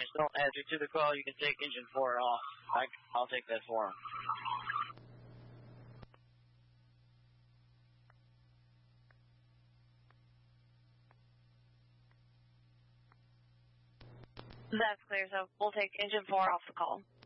don't answer to the call, you can take engine 4 off. I'll take that for him. That's clear, so we'll take engine 4 off the call.